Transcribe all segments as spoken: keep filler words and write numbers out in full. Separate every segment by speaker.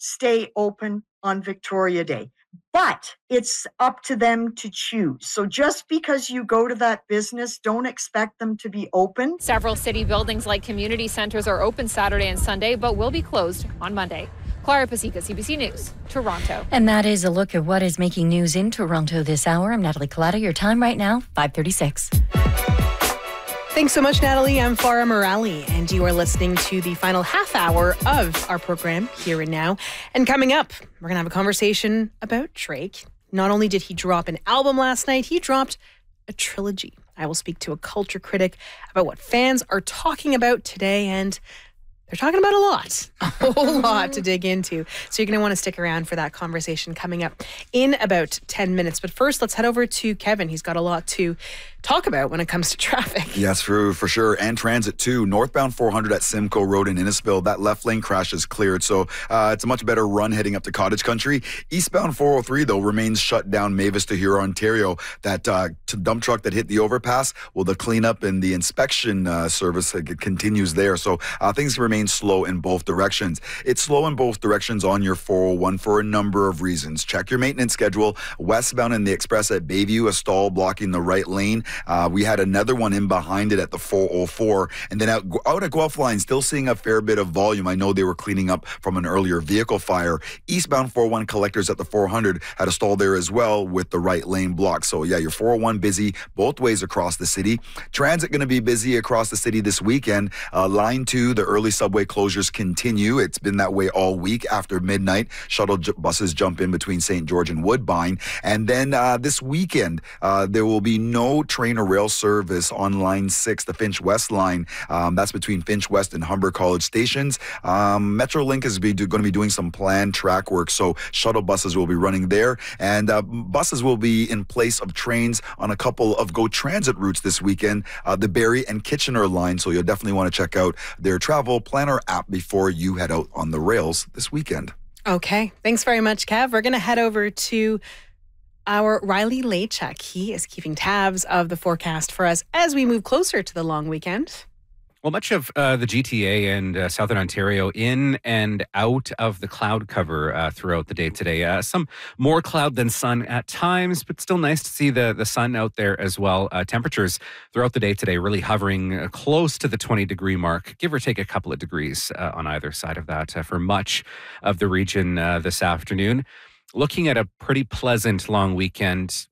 Speaker 1: stay open on Victoria Day. But it's up to them to choose. So just because you go to that business, don't expect them to be open.
Speaker 2: Several city buildings like community centers are open Saturday and Sunday, but will be closed on Monday. Clara Pasica, C B C News, Toronto.
Speaker 3: And that is a look at what is making news in Toronto this hour. I'm Natalie Collada. Your time right now, five thirty-six.
Speaker 4: Thanks so much, Natalie. I'm Farah Morali, and you are listening to the final half hour of our program, Here and Now. And coming up, we're going to have a conversation about Drake. Not only did he drop an album last night, he dropped a trilogy. I will speak to a culture critic about what fans are talking about today, and they're talking about a lot, a whole lot to dig into. So you're going to want to stick around for that conversation coming up in about ten minutes. But first, let's head over to Kevin. He's got a lot to talk about when it comes to traffic.
Speaker 5: Yes, for for sure. And transit too. Northbound four hundred at Simcoe Road in Innisfil, that left lane crash is cleared. So uh, it's a much better run heading up to Cottage Country. Eastbound four oh three, though, remains shut down Mavis to Huron, Ontario. That uh, dump truck that hit the overpass, well, the cleanup and the inspection uh, service uh, continues there. So uh, things remain slow in both directions. It's slow in both directions on your four oh one for a number of reasons. Check your maintenance schedule. Westbound in the Express at Bayview, a stall blocking the right lane. Uh, we had another one in behind it at the four oh four. And then out, out at Guelph Line, still seeing a fair bit of volume. I know they were cleaning up from an earlier vehicle fire. Eastbound four oh one collectors at the four hundred had a stall there as well with the right lane blocked. So yeah, your four oh one busy both ways across the city. Transit going to be busy across the city this weekend. Uh, line two, the early subway closures continue. It's been that way all week after midnight. Shuttle j- buses jump in between Saint George and Woodbine. And then uh, this weekend, uh, there will be no train or rail service on line six, the Finch West line. Um, that's between Finch West and Humber College stations. Um, Metrolink is be do, going to be doing some planned track work, so shuttle buses will be running there. And uh, buses will be in place of trains on a couple of GO Transit routes this weekend, uh, the Barrie and Kitchener line. So you'll definitely want to check out their travel planner app before you head out on the rails this weekend.
Speaker 4: Okay. Thanks very much, Kev. We're going to head over to our Riley Laychuk. He is keeping tabs of the forecast for us as we move closer to the long weekend.
Speaker 6: Well, much of uh, the G T A and uh, Southern Ontario in and out of the cloud cover uh, throughout the day today. Uh, some more cloud than sun at times, but still nice to see the, the sun out there as well. Uh, temperatures throughout the day today really hovering uh, close to the twenty degree mark, give or take a couple of degrees uh, on either side of that uh, for much of the region uh, this afternoon. Looking at a pretty pleasant long weekend.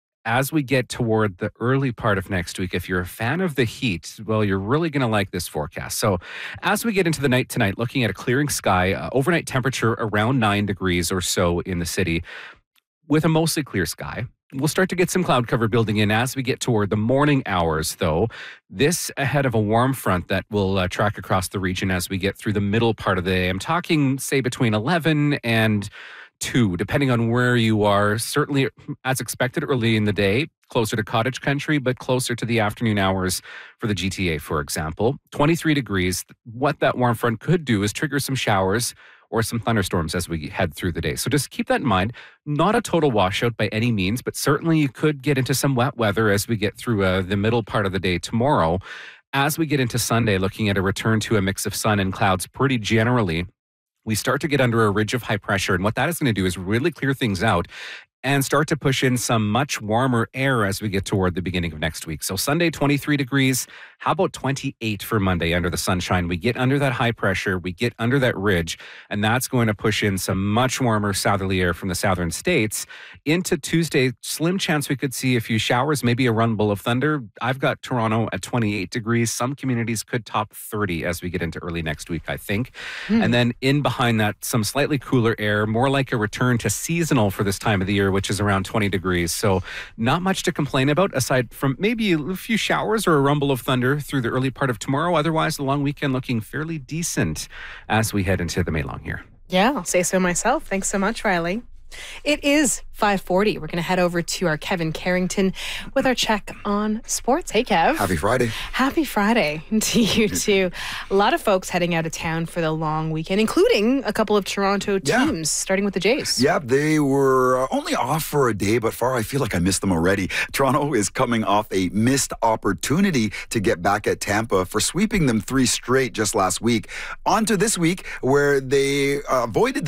Speaker 6: As we get toward the early part of next week, if you're a fan of the heat, well, you're really going to like this forecast. So as we get into the night tonight, looking at a clearing sky, uh, overnight temperature around nine degrees or so in the city with a mostly clear sky. We'll start to get some cloud cover building in as we get toward the morning hours, though. This ahead of a warm front that will uh, track across the region as we get through the middle part of the day. I'm talking, say, between eleven and two, depending on where you are. Certainly, as expected, early in the day, closer to Cottage Country, but closer to the afternoon hours for the G T A, for example. twenty-three degrees. What that warm front could do is trigger some showers or some thunderstorms as we head through the day. So just keep that in mind. Not a total washout by any means, but certainly you could get into some wet weather as we get through uh, the middle part of the day tomorrow. As we get into Sunday, looking at a return to a mix of sun and clouds pretty generally, we start to get under a ridge of high pressure. And what that is going to do is really clear things out and start to push in some much warmer air as we get toward the beginning of next week. So Sunday, twenty-three degrees. How about twenty-eight for Monday under the sunshine? We get under that high pressure, we get under that ridge, and that's going to push in some much warmer southerly air from the southern states. Into Tuesday, slim chance we could see a few showers, maybe a rumble of thunder. I've got Toronto at twenty-eight degrees. Some communities could top thirty as we get into early next week, I think. Mm. And then in behind that, some slightly cooler air, more like a return to seasonal for this time of the year, which is around twenty degrees. So not much to complain about aside from maybe a few showers or a rumble of thunder through the early part of tomorrow. Otherwise, the long weekend looking fairly decent as we head into the May long here.
Speaker 4: Yeah, I'll say so myself. Thanks so much, Riley. It is five forty. We're going to head over to our Kevin Carrington with our check on sports. Hey, Kev.
Speaker 5: Happy Friday.
Speaker 4: Happy Friday to you, too. A lot of folks heading out of town for the long weekend, including a couple of Toronto teams, yeah. starting with the Jays.
Speaker 5: Yeah, they were only off for a day, but far I feel like I missed them already. Toronto is coming off a missed opportunity to get back at Tampa for sweeping them three straight just last week. On to this week, where they uh, avoided the